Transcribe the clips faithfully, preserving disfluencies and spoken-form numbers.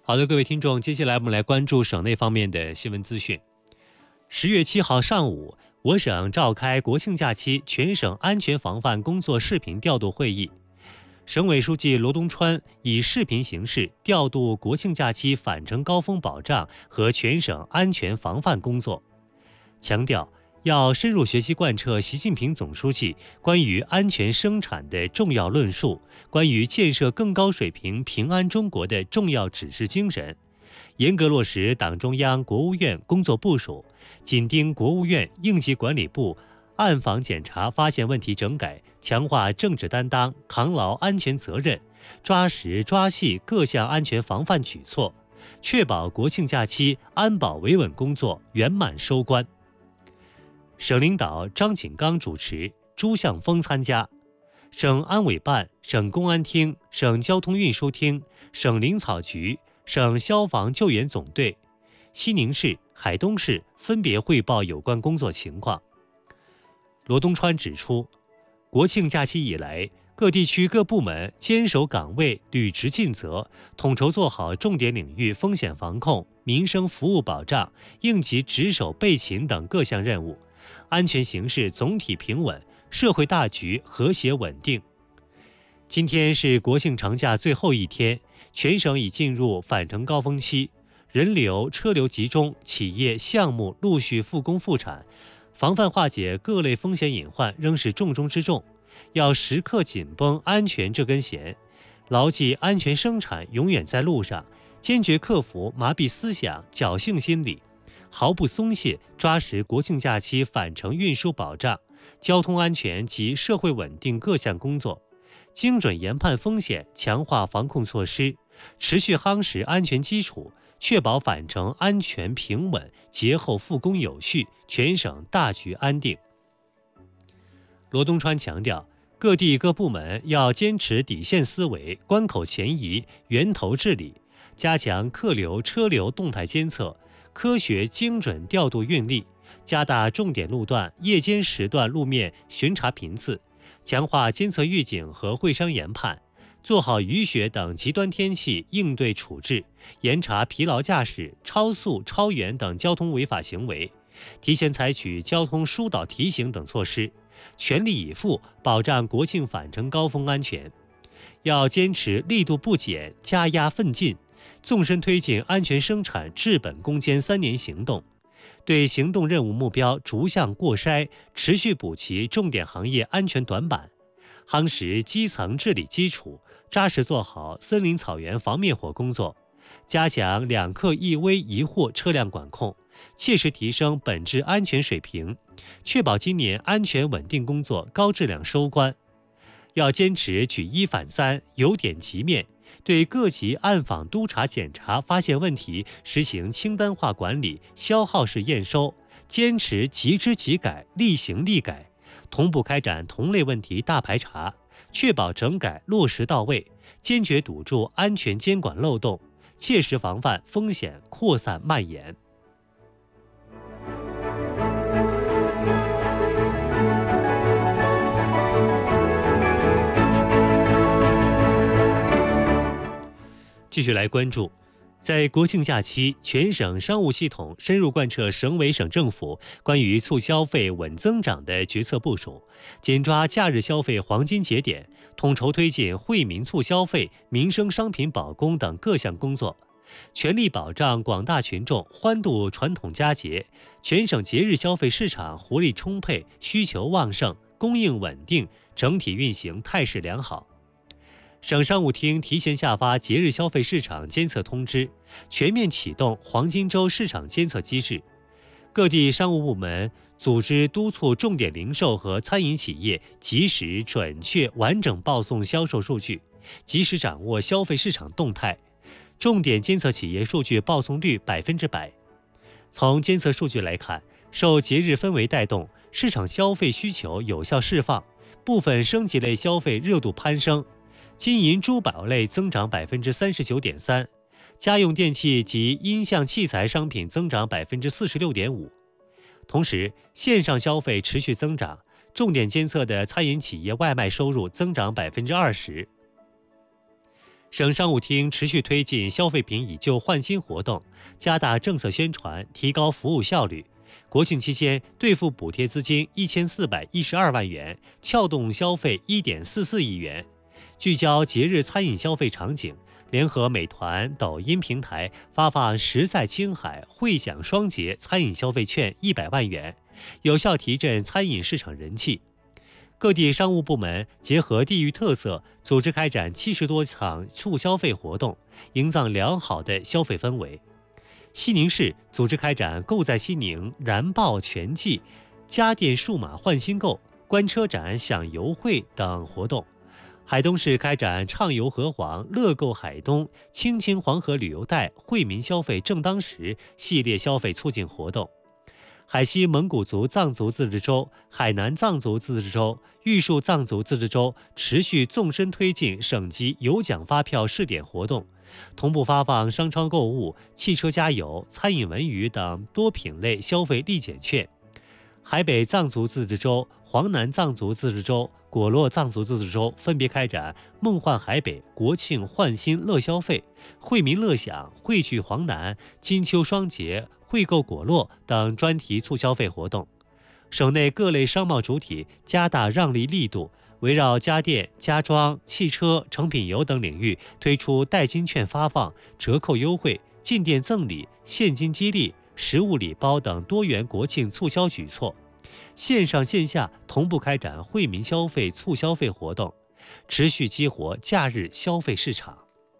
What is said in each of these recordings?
好的，各位听众，接下来我们来关注省内方面的新闻资讯。十月七号上午，我省召开国庆假期全省安全防范工作视频调度会议。省委书记罗东川以视频形式调度国庆假期返程高峰保障和全省安全防范工作，强调要深入学习贯彻习近平总书记关于安全生产的重要论述，关于建设更高水平平安中国的重要指示精神，严格落实党中央、国务院工作部署，紧盯国务院应急管理部暗访检查发现问题整改，强化政治担当，扛牢安全责任，抓实抓细各项安全防范举措，确保国庆假期安保维稳工作圆满收官。省领导张景刚主持，朱向峰参加。省安委办、省公安厅、省交通运输厅、省林草局、省消防救援总队、西宁市、海东市分别汇报有关工作情况。罗东川指出，国庆假期以来，各地区各部门坚守岗位，履职尽责，统筹做好重点领域风险防控、民生服务保障、应急值守备勤等各项任务，安全形势总体平稳，社会大局和谐稳定。今天是国庆长假最后一天，全省已进入返程高峰期，人流车流集中，企业项目陆续复工复产，防范化解各类风险隐患仍是重中之重，要时刻紧绷安全这根弦，牢记安全生产永远在路上，坚决克服麻痹思想、侥幸心理，毫不松懈抓实国庆假期返程运输保障、交通安全及社会稳定各项工作，精准研判风险，强化防控措施，持续夯实安全基础，确保返程安全平稳，节后复工有序，全省大局安定。罗东川强调，各地各部门要坚持底线思维、关口前移、源头治理，加强客流车流动态监测，科学精准调度运力，加大重点路段、夜间时段路面巡查频次，强化监测预警和会商研判，做好雨雪等极端天气应对处置，严查疲劳驾驶、超速、超员等交通违法行为，提前采取交通疏导提醒等措施，全力以赴保障国庆返程高峰安全。要坚持力度不减、加压奋进，纵深推进安全生产治本攻坚三年行动，对行动任务目标逐项过筛，持续补齐重点行业安全短板，夯实基层治理基础，扎实做好森林草原防灭火工作，加强两克一危一货车辆管控，切实提升本质安全水平，确保今年安全稳定工作高质量收官。要坚持举一反三、由点及面，对各级暗访督查检查发现问题实行清单化管理、消耗式验收，坚持即知即改、立行立改，同步开展同类问题大排查，确保整改落实到位，坚决堵住安全监管漏洞，切实防范风险扩散蔓延。继续来关注，在国庆假期，全省商务系统深入贯彻省委省政府关于促消费、稳增长的决策部署，紧抓假日消费黄金节点，统筹推进惠民促消费、民生商品保供等各项工作，全力保障广大群众欢度传统佳节。全省节日消费市场活力充沛，需求旺盛，供应稳定，整体运行态势良好。省商务厅提前下发节日消费市场监测通知，全面启动黄金周市场监测机制。各地商务部门组织督促重点零售和餐饮企业及时、准确、完整报送销售数据，及时掌握消费市场动态，重点监测企业数据报送率百分之百。从监测数据来看，受节日氛围带动，市场消费需求有效释放，部分升级类消费热度攀升。金银珠宝类增长百分之三十九点三，家用电器及音像器材商品增长百分之四十六点五。同时，线上消费持续增长，重点监测的餐饮企业外卖收入增长百分之二十。 省商务厅持续推进消费品以旧换新活动，加大政策宣传，提高服务效率。国庆期间兑付补贴资金一千四百一十二万元，撬动消费一点四四亿元。聚焦节日餐饮消费场景，联合美团、抖音平台发放实在青海汇享双节餐饮消费券一百万元，有效提振餐饮市场人气。各地商务部门结合地域特色，组织开展七十多场促消费活动，营造良好的消费氛围。西宁市组织开展购在西宁燃爆全季、家电数码换新购、观车展享优惠等活动。海东市开展畅游河黄、乐购海东、青青黄河旅游带惠民消费正当时系列消费促进活动。海西蒙古族藏族自治州、海南藏族自治州、玉树藏族自治州持续纵深推进省级有奖发票试点活动，同步发放商超购物、汽车加油、餐饮文娱等多品类消费立减券。海北藏族自治州、黄南藏族自治州、果洛藏族自治州分别开展梦幻海北国庆换新乐消费、惠民乐享汇聚黄南、金秋双节惠购果洛等专题促消费活动。省内各类商贸主体加大让利力度，围绕家电、家装、汽车、成品油等领域推出代金券发放、折扣优惠、进店赠礼、现金激励、实物礼包等多元国庆促销举措。线上线下同步开展惠民消费促消费活动，持续激活假日消费市场。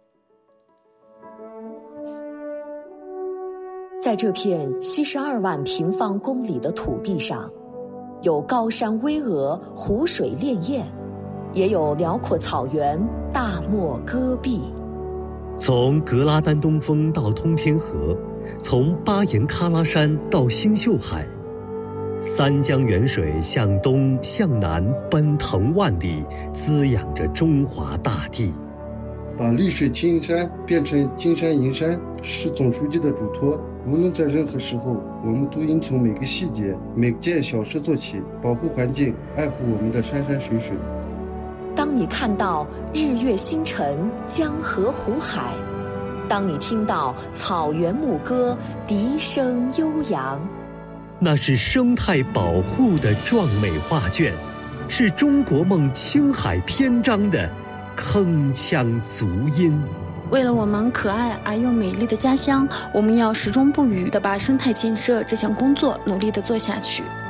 在这片七十二万平方公里的土地上，有高山巍峨、湖水潋滟，也有辽阔草原、大漠戈壁。 从格拉丹东峰到通天河，从巴颜喀拉山到星宿海，三江源水向东向南奔腾万里，滋养着中华大地。 把绿水青山变成金山银山是总书记的嘱托。无论在任何时候，我们都应从每个细节、每件小事做起，保护环境，爱护我们的山山水水。 当你看到日月星辰、江河湖海，当你听到草原牧歌笛声悠扬， 那是生态保护的壮美画卷，是中国梦青海篇章的铿锵足音。 为了我们可爱而又美丽的家乡，我们要始终不渝地把生态建设这项工作努力地做下去。